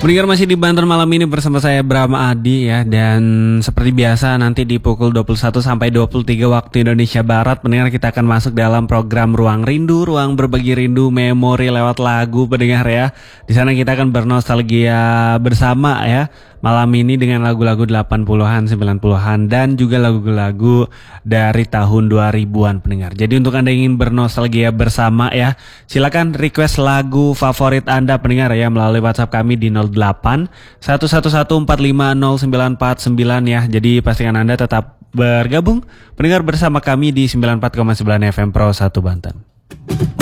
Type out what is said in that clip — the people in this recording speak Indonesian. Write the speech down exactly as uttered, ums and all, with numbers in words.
Pendengar masih di Banten malam ini bersama saya Brahma Adi ya. Dan seperti biasa nanti di pukul dua puluh satu sampai dua puluh tiga waktu Indonesia Barat, pendengar, kita akan masuk dalam program Ruang Rindu, ruang berbagi rindu memori lewat lagu, pendengar ya. Di sana kita akan bernostalgia bersama ya. Malam ini dengan lagu-lagu delapan puluhan, sembilan puluhan dan juga lagu-lagu dari tahun dua ribuan, pendengar. Jadi untuk Anda yang ingin bernostalgia bersama ya, silakan request lagu favorit Anda, pendengar ya, melalui WhatsApp kami di nol delapan satu satu satu empat lima nol sembilan empat sembilan ya. Jadi pastikan Anda tetap bergabung pendengar bersama kami di sembilan puluh empat koma sembilan F M Pro satu Banten.